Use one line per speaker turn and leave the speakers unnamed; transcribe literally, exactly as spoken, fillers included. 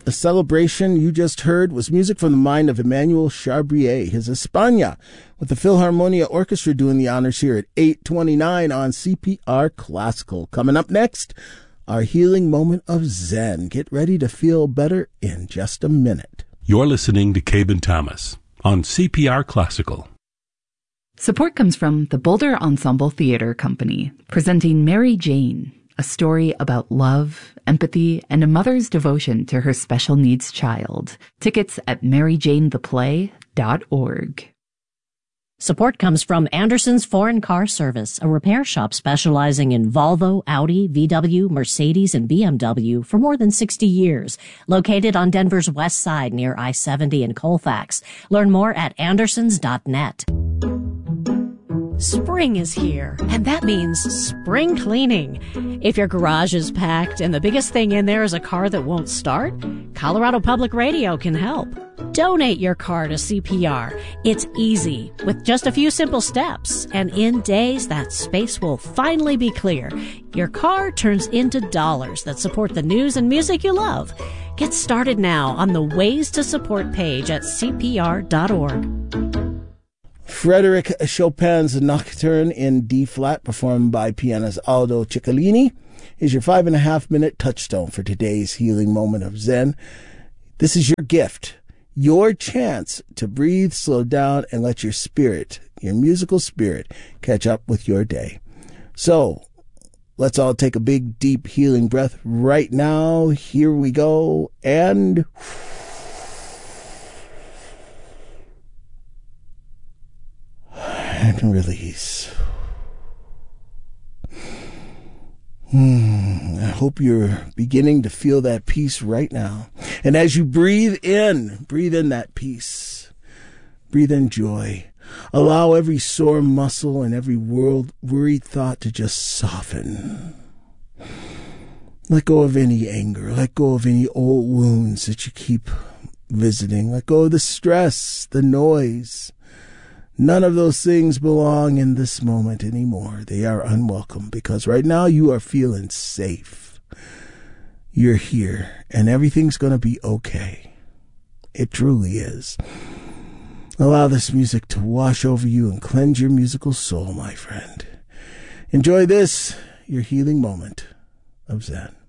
A Celebration you just heard was music from the mind of Emmanuel Charbrier, his España, with the Philharmonia Orchestra doing the honors here at eight twenty-nine on C P R Classical. Coming up next, our healing moment of Zen. Get ready to feel better in just a minute.
You're listening to Cabin Thomas on C P R Classical.
Support comes from the Boulder Ensemble Theater Company, presenting Mary Jane, a story about love, empathy, and a mother's devotion to her special needs child. Tickets at mary jane the play dot org.
Support comes from Anderson's Foreign Car Service, a repair shop specializing in Volvo, Audi, V W, Mercedes, and B M W for more than sixty years. Located on Denver's west side near I seventy and Colfax. Learn more at andersons dot net. Spring is here, and that means spring cleaning. If your garage is packed and the biggest thing in there is a car that won't start, Colorado Public Radio can help. Donate your car to C P R. It's easy, with just a few simple steps, and in days that space will finally be clear. Your car turns into dollars that support the news and music you love. Get started now on the Ways to Support page at c p r dot org.
Frédéric Chopin's Nocturne in D-flat, performed by pianist Aldo Ciccolini, is your five and a half minute touchstone for today's healing moment of Zen. This is your gift, your chance to breathe, slow down, and let your spirit, your musical spirit, catch up with your day. So, let's all take a big, deep, healing breath right now. Here we go, and and release. Hmm, I hope you're beginning to feel that peace right now. And as you breathe in, breathe in that peace. Breathe in joy. Allow every sore muscle and every world worried thought to just soften. Let go of any anger. Let go of any old wounds that you keep visiting. Let go of the stress, the noise. None of those things belong in this moment anymore. They are unwelcome because right now you are feeling safe. You're here and everything's going to be okay. It truly is. Allow this music to wash over you and cleanse your musical soul, my friend. Enjoy this, your healing moment of Zen.